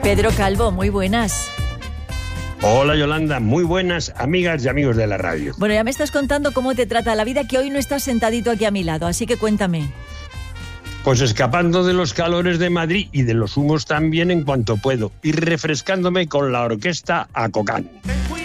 Pedro Calvo, muy buenas. Hola Yolanda, muy buenas amigas y amigos de la radio. Bueno, ya me estás contando cómo te trata la vida, que hoy no estás sentadito aquí a mi lado, así que cuéntame. Pues escapando de los calores de Madrid y de los humos también en cuanto puedo, y refrescándome con la orquesta Acocán.